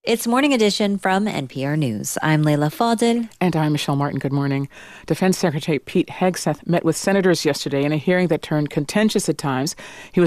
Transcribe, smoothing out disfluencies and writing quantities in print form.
It's Morning Edition from NPR News. I'm Leila Fadel. And I'm Michelle Martin. Good morning. Defense Secretary Pete Hegseth met with senators yesterday in a hearing that turned contentious at times. He was